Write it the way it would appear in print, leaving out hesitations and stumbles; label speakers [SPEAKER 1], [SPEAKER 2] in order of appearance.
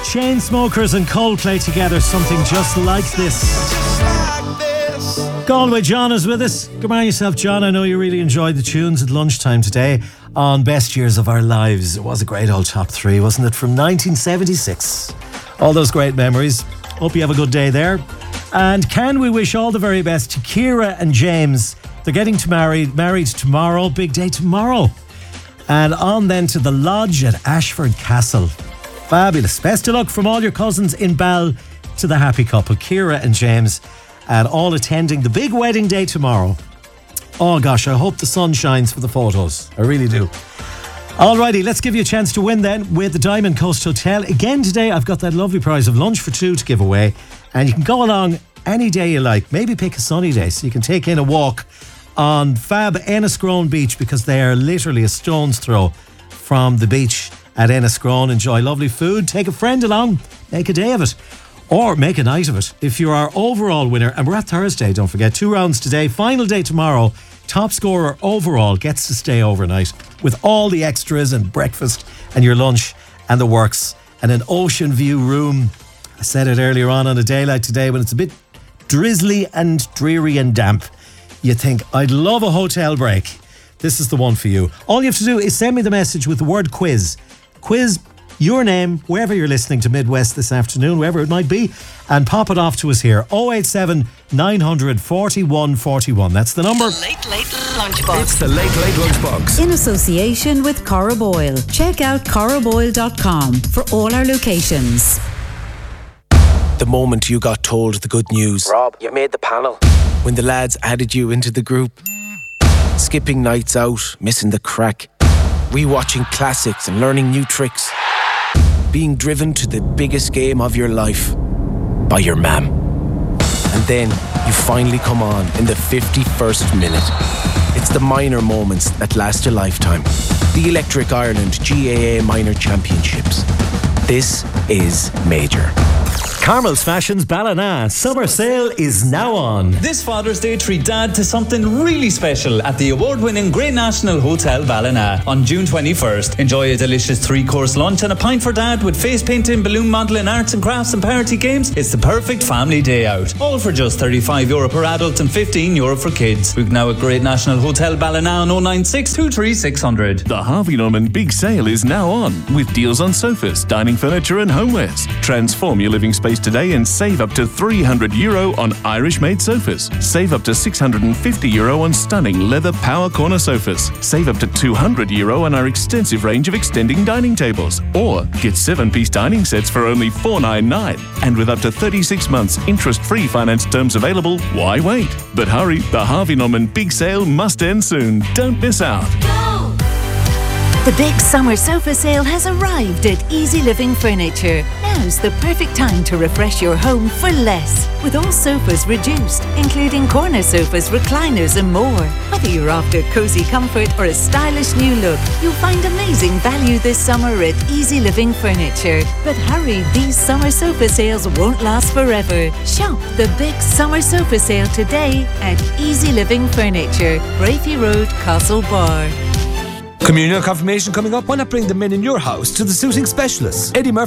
[SPEAKER 1] Chainsmokers and Coldplay together, something just like this. Galway John is with us. Good morning yourself, John. I know you really enjoyed the tunes at lunchtime today on Best Years of Our Lives. It was a great old top three, wasn't it, from 1976? All those great memories. Hope you have a good day there. And can we wish all the very best to Ciara and James? They're getting married tomorrow. Big day tomorrow. And on then to the lodge at Ashford Castle. Fabulous. Best of luck from all your cousins in Bell to the happy couple, Ciara and James, and all attending the big wedding day tomorrow. Oh gosh, I hope the sun shines for the photos. I really do. Alrighty, let's give you a chance to win then with the Diamond Coast Hotel. Again today, I've got that lovely prize of lunch for two to give away. And you can go along any day you like. Maybe pick a sunny day so you can take in a walk on fab Enniscrone Beach, because they are literally a stone's throw from the beach at Enniscrone. Enjoy lovely food, take a friend along, make a day of it, or make a night of it. If you're our overall winner, and we're at Thursday, don't forget, 2 rounds today, final day tomorrow, top scorer overall gets to stay overnight with all the extras and breakfast and your lunch and the works and an ocean view room. I said it earlier on a day like today when it's a bit drizzly and dreary and damp. You think, I'd love a hotel break. This is the one for you. All you have to do is send me the message with the word quiz. Quiz your name, wherever you're listening to Midwest this afternoon, wherever it might be, and pop it off to us here. 087 900 41 41. That's the number.
[SPEAKER 2] The Late Lunchbox.
[SPEAKER 3] It's the Late Lunchbox.
[SPEAKER 4] In association with Corrib Oil. Check out corriboil.com for all our locations.
[SPEAKER 3] The moment you got told the good news.
[SPEAKER 5] Rob, you made the panel.
[SPEAKER 3] When the lads added you into the group. Skipping nights out, missing the crack. Rewatching classics and learning new tricks. Being driven to the biggest game of your life by your mam. And then you finally come on in the 51st minute. It's the minor moments that last a lifetime. The Electric Ireland GAA Minor Championships. This is major.
[SPEAKER 1] Carmel's Fashions Ballina summer sale is now on.
[SPEAKER 6] This Father's Day, treat Dad to something really special at the award-winning Great National Hotel Ballina on June 21st. Enjoy a delicious 3-course lunch and a pint for Dad with face painting, balloon modelling, arts and crafts and party games. It's the perfect family day out. All for just €35 per adult and €15 for kids. Book now at Great National Hotel Ballina on 096 23 600.
[SPEAKER 7] The Harvey Norman Big Sale is now on with deals on sofas, dining furniture and homewares. Transform your living space today and save up to €300 on Irish-made sofas. Save up to €650 on stunning leather power corner sofas. Save up to €200 on our extensive range of extending dining tables. Or get 7-piece dining sets for only $499. And with up to 36 months interest-free finance terms available, why wait? But hurry, the Harvey Norman Big Sale must end soon. Don't miss out.
[SPEAKER 4] The big summer sofa sale has arrived at Easy Living Furniture. Now's the perfect time to refresh your home for less. With all sofas reduced, including corner sofas, recliners and more. Whether you're after cosy comfort or a stylish new look, you'll find amazing value this summer at Easy Living Furniture. But hurry, these summer sofa sales won't last forever. Shop the big summer sofa sale today at Easy Living Furniture, Brafey Road, Castlebar.
[SPEAKER 8] Communal confirmation coming up. Why not bring the men in your house to the suiting specialists? Eddie Murphy